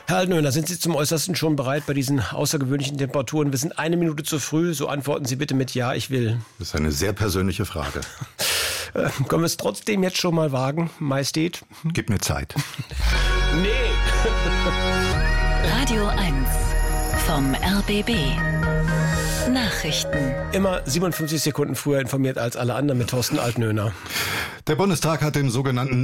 Herr Altnöhner, sind Sie zum Äußersten schon bereit bei diesen außergewöhnlichen Temperaturen? Wir sind 1 Minute zu früh, so antworten Sie bitte mit Ja, ich will. Das ist eine sehr persönliche Frage. Können wir es trotzdem jetzt schon mal wagen, Majestät? Gib mir Zeit. Nee. Radio 1 vom RBB. Nachrichten. Immer 57 Sekunden früher informiert als alle anderen mit Thorsten Altnöhner. Der Bundestag hat dem sogenannten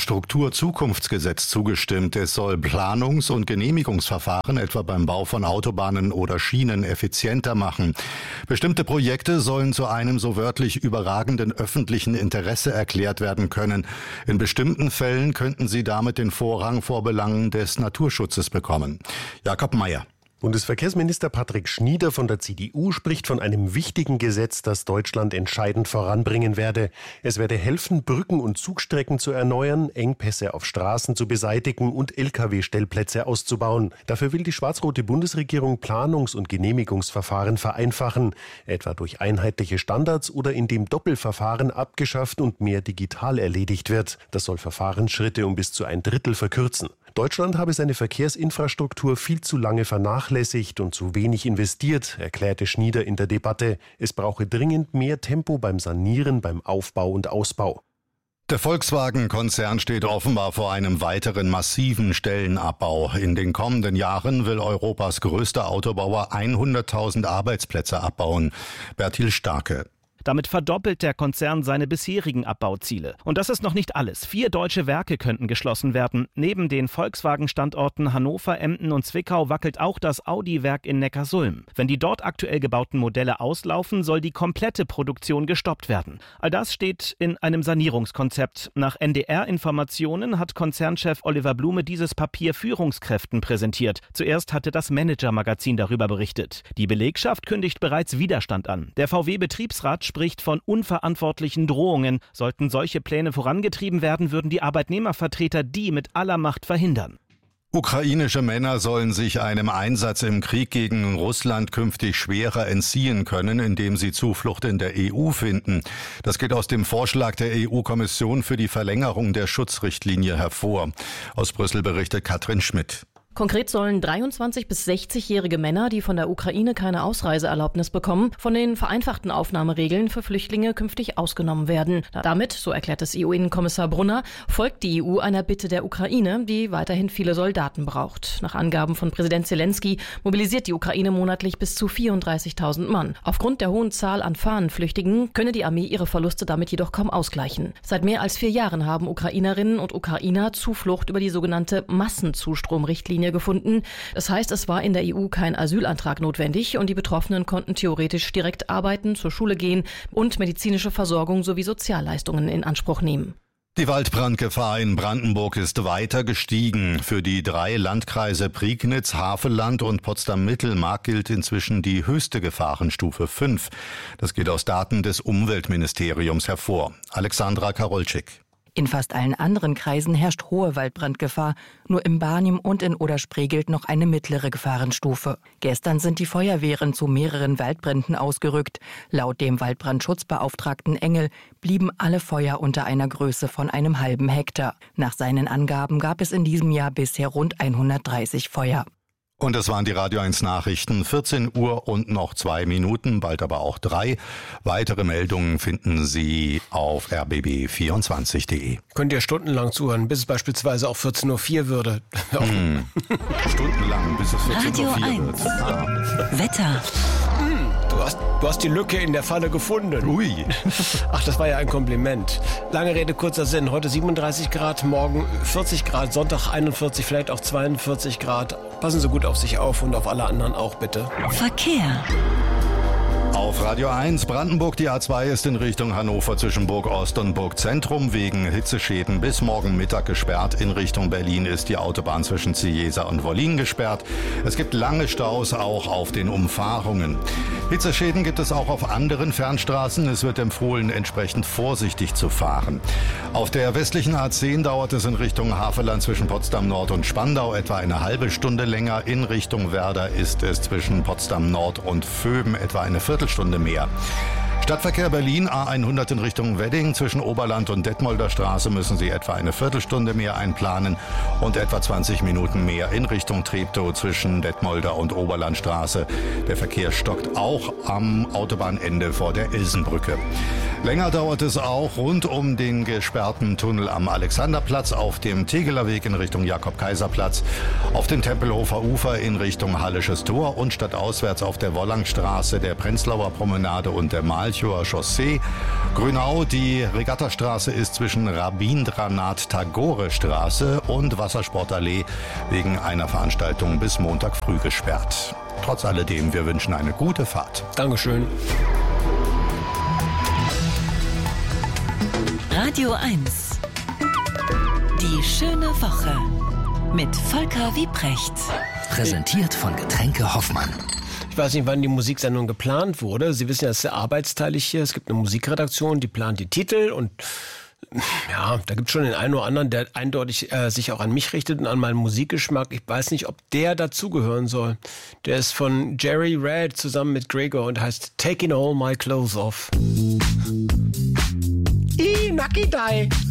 Infrastrukturzukunftsgesetz zugestimmt. Es soll Planungs- und Genehmigungsverfahren etwa beim Bau von Autobahnen oder Schienen effizienter machen. Bestimmte Projekte sollen zu einem so wörtlich überragenden öffentlichen Interesse erklärt werden können. In bestimmten Fällen könnten sie damit den Vorrang vor Belangen des Naturschutzes bekommen. Jakob Mayer. Bundesverkehrsminister Patrick Schnieder von der CDU spricht von einem wichtigen Gesetz, das Deutschland entscheidend voranbringen werde. Es werde helfen, Brücken und Zugstrecken zu erneuern, Engpässe auf Straßen zu beseitigen und Lkw-Stellplätze auszubauen. Dafür will die schwarz-rote Bundesregierung Planungs- und Genehmigungsverfahren vereinfachen, etwa durch einheitliche Standards oder indem Doppelverfahren abgeschafft und mehr digital erledigt wird. Das soll Verfahrensschritte um bis zu 1/3 verkürzen. Deutschland habe seine Verkehrsinfrastruktur viel zu lange vernachlässigt und zu wenig investiert, erklärte Schnieder in der Debatte. Es brauche dringend mehr Tempo beim Sanieren, beim Aufbau und Ausbau. Der Volkswagen-Konzern steht offenbar vor einem weiteren massiven Stellenabbau. In den kommenden Jahren will Europas größter Autobauer 100.000 Arbeitsplätze abbauen. Bertil Starke. Damit verdoppelt der Konzern seine bisherigen Abbauziele. Und das ist noch nicht alles. 4 deutsche Werke könnten geschlossen werden. Neben den Volkswagen-Standorten Hannover, Emden und Zwickau wackelt auch das Audi-Werk in Neckarsulm. Wenn die dort aktuell gebauten Modelle auslaufen, soll die komplette Produktion gestoppt werden. All das steht in einem Sanierungskonzept. Nach NDR-Informationen hat Konzernchef Oliver Blume dieses Papier Führungskräften präsentiert. Zuerst hatte das Manager-Magazin darüber berichtet. Die Belegschaft kündigt bereits Widerstand an. Der VW-Betriebsrat spricht von unverantwortlichen Drohungen. Sollten solche Pläne vorangetrieben werden, würden die Arbeitnehmervertreter die mit aller Macht verhindern. Ukrainische Männer sollen sich einem Einsatz im Krieg gegen Russland künftig schwerer entziehen können, indem sie Zuflucht in der EU finden. Das geht aus dem Vorschlag der EU-Kommission für die Verlängerung der Schutzrichtlinie hervor. Aus Brüssel berichtet Katrin Schmidt. Konkret sollen 23- bis 60-jährige Männer, die von der Ukraine keine Ausreiseerlaubnis bekommen, von den vereinfachten Aufnahmeregeln für Flüchtlinge künftig ausgenommen werden. Damit, so erklärt es EU-Innenkommissar Brunner, folgt die EU einer Bitte der Ukraine, die weiterhin viele Soldaten braucht. Nach Angaben von Präsident Zelensky mobilisiert die Ukraine monatlich bis zu 34.000 Mann. Aufgrund der hohen Zahl an Fahnenflüchtigen könne die Armee ihre Verluste damit jedoch kaum ausgleichen. Seit mehr als 4 Jahren haben Ukrainerinnen und Ukrainer Zuflucht über die sogenannte Massenzustromrichtlinie gefunden. Das heißt, es war in der EU kein Asylantrag notwendig und die Betroffenen konnten theoretisch direkt arbeiten, zur Schule gehen und medizinische Versorgung sowie Sozialleistungen in Anspruch nehmen. Die Waldbrandgefahr in Brandenburg ist weiter gestiegen. Für die 3 Landkreise Prignitz, Havelland und Potsdam-Mittelmark gilt inzwischen die höchste Gefahrenstufe 5. Das geht aus Daten des Umweltministeriums hervor. Alexandra Karolczyk. In fast allen anderen Kreisen herrscht hohe Waldbrandgefahr. Nur im Barnim und in Oder-Spree gilt noch eine mittlere Gefahrenstufe. Gestern sind die Feuerwehren zu mehreren Waldbränden ausgerückt. Laut dem Waldbrandschutzbeauftragten Engel blieben alle Feuer unter einer Größe von einem halben Hektar. Nach seinen Angaben gab es in diesem Jahr bisher rund 130 Feuer. Und das waren die Radio 1 Nachrichten, 14 Uhr und noch 2 Minuten, bald aber auch 3. Weitere Meldungen finden Sie auf rbb24.de. Könnt ihr stundenlang zuhören, bis es beispielsweise auch 14.04 Uhr würde. Stundenlang, bis es 14.04 Radio Uhr 1. wird. Wetter. Du hast die Lücke in der Falle gefunden. Ui. Ach, das war ja ein Kompliment. Lange Rede, kurzer Sinn. Heute 37 Grad, morgen 40 Grad, Sonntag 41, vielleicht auch 42 Grad. Passen Sie gut auf sich auf und auf alle anderen auch, bitte. Verkehr. Auf Radio 1 Brandenburg, die A2 ist in Richtung Hannover zwischen Burg Ost und Burg Zentrum wegen Hitzeschäden bis morgen Mittag gesperrt. In Richtung Berlin ist die Autobahn zwischen Ziesa und Wollin gesperrt. Es gibt lange Staus auch auf den Umfahrungen. Hitzeschäden gibt es auch auf anderen Fernstraßen. Es wird empfohlen, entsprechend vorsichtig zu fahren. Auf der westlichen A10 dauert es in Richtung Havelland zwischen Potsdam Nord und Spandau etwa eine halbe Stunde länger. In Richtung Werder ist es zwischen Potsdam Nord und Vöben etwa eine Viertelstunde mehr. Stadtverkehr Berlin, A100 in Richtung Wedding. Zwischen Oberland und Detmolder Straße müssen Sie etwa eine Viertelstunde mehr einplanen und etwa 20 Minuten mehr in Richtung Treptow zwischen Detmolder und Oberlandstraße. Der Verkehr stockt auch am Autobahnende vor der Ilsenbrücke. Länger dauert es auch rund um den gesperrten Tunnel am Alexanderplatz, auf dem Tegeler Weg in Richtung Jakob-Kaiser-Platz, auf dem Tempelhofer Ufer in Richtung Hallisches Tor und stadtauswärts auf der Wollangstraße, der Prenzlauer Promenade und der Malchower Chaussee. Grünau, die Regattastraße ist zwischen Rabindranath-Tagore-Straße und Wassersportallee wegen einer Veranstaltung bis Montag früh gesperrt. Trotz alledem, wir wünschen eine gute Fahrt. Dankeschön. Radio 1. Die schöne Woche mit Volker Wiebrecht. Präsentiert von Getränke Hoffmann. Ich weiß nicht, wann die Musiksendung geplant wurde. Sie wissen ja, es ist sehr arbeitsteilig hier. Es gibt eine Musikredaktion, die plant die Titel und ja, da gibt es schon den einen oder anderen, der eindeutig sich auch an mich richtet und an meinen Musikgeschmack. Ich weiß nicht, ob der dazugehören soll. Der ist von Jerry Red zusammen mit Gregor und heißt Taking All My Clothes Off. Nakidai.